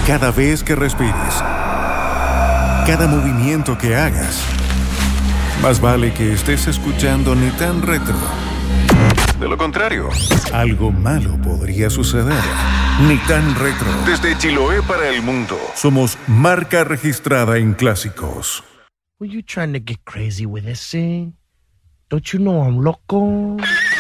Cada vez que respires, cada movimiento que hagas, más vale que estés escuchando Ni Tan Retro. De lo contrario, algo malo podría suceder. Ni Tan Retro. Desde Chiloé para el mundo. Somos marca registrada en clásicos. Were you trying to get crazy with this thing? Don't you know I'm loco?